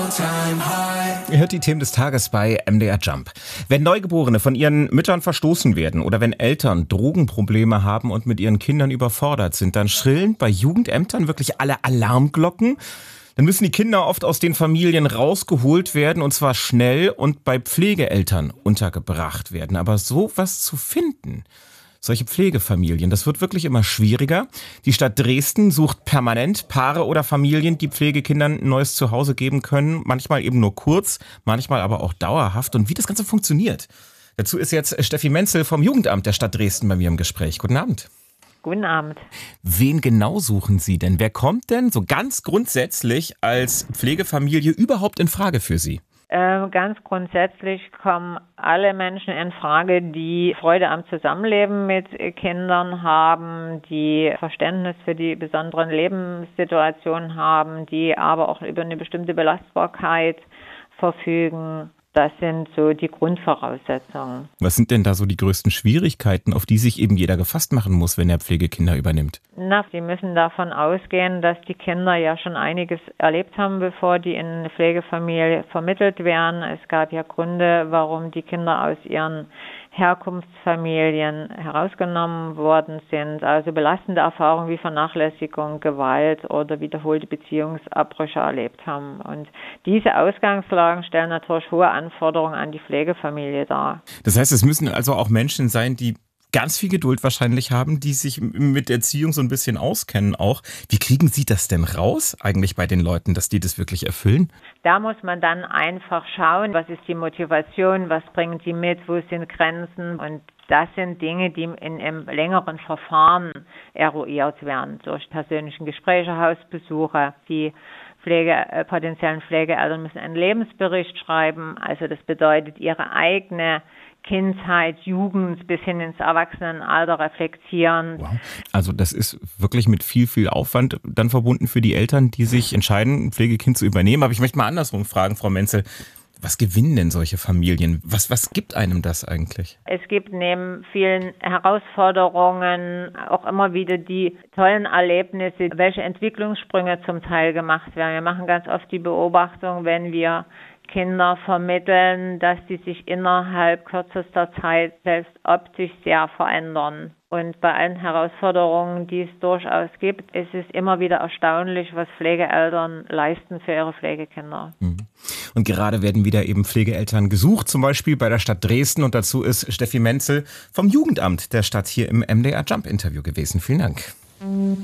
Ihr hört die Themen des Tages bei MDR Jump. Wenn Neugeborene von ihren Müttern verstoßen werden oder wenn Eltern Drogenprobleme haben und mit ihren Kindern überfordert sind, dann schrillen bei Jugendämtern wirklich alle Alarmglocken. Dann müssen die Kinder oft aus den Familien rausgeholt werden und zwar schnell und bei Pflegeeltern untergebracht werden. Aber sowas zu finden, solche Pflegefamilien, das wird wirklich immer schwieriger. Die Stadt Dresden sucht permanent Paare oder Familien, die Pflegekindern ein neues Zuhause geben können. Manchmal eben nur kurz, manchmal aber auch dauerhaft. Und wie das Ganze funktioniert, dazu ist jetzt Steffi Menzel vom Jugendamt der Stadt Dresden bei mir im Gespräch. Guten Abend. Guten Abend. Wen genau suchen Sie denn? Wer kommt denn so ganz grundsätzlich als Pflegefamilie überhaupt in Frage für Sie? Ganz grundsätzlich kommen alle Menschen in Frage, die Freude am Zusammenleben mit Kindern haben, die Verständnis für die besonderen Lebenssituationen haben, die aber auch über eine bestimmte Belastbarkeit verfügen. Das sind so die Grundvoraussetzungen. Was sind denn da so die größten Schwierigkeiten, auf die sich eben jeder gefasst machen muss, wenn er Pflegekinder übernimmt? Sie müssen davon ausgehen, dass die Kinder ja schon einiges erlebt haben, bevor die in eine Pflegefamilie vermittelt werden. Es gab ja Gründe, warum die Kinder aus ihren Herkunftsfamilien herausgenommen worden sind. Also belastende Erfahrungen wie Vernachlässigung, Gewalt oder wiederholte Beziehungsabbrüche erlebt haben. Und diese Ausgangslagen stellen natürlich hohe Anforderungen an die Pflegefamilie dar. Das heißt, es müssen also auch Menschen sein, die ganz viel Geduld wahrscheinlich haben, die sich mit Erziehung so ein bisschen auskennen auch. Wie kriegen Sie das denn raus eigentlich bei den Leuten, dass die das wirklich erfüllen? Da muss man dann einfach schauen, was ist die Motivation, was bringen die mit, wo sind Grenzen. Und das sind Dinge, die in einem längeren Verfahren eruiert werden, durch persönlichen Gespräche, Hausbesuche. Die potenziellen Pflegeeltern müssen einen Lebensbericht schreiben. Also das bedeutet, ihre eigene Kindheit, Jugend bis hin ins Erwachsenenalter reflektieren. Wow. Also das ist wirklich mit viel, viel Aufwand dann verbunden für die Eltern, die sich entscheiden, ein Pflegekind zu übernehmen. Aber ich möchte mal andersrum fragen, Frau Menzel, was gewinnen denn solche Familien? Was gibt einem das eigentlich? Es gibt neben vielen Herausforderungen auch immer wieder die tollen Erlebnisse, welche Entwicklungssprünge zum Teil gemacht werden. Wir machen ganz oft die Beobachtung, wenn wir Kinder vermitteln, dass die sich innerhalb kürzester Zeit selbst optisch sehr verändern. Und bei allen Herausforderungen, die es durchaus gibt, ist es immer wieder erstaunlich, was Pflegeeltern leisten für ihre Pflegekinder. Und gerade werden wieder eben Pflegeeltern gesucht, zum Beispiel bei der Stadt Dresden. Und dazu ist Steffi Menzel vom Jugendamt der Stadt hier im MDR Jump Interview gewesen. Vielen Dank.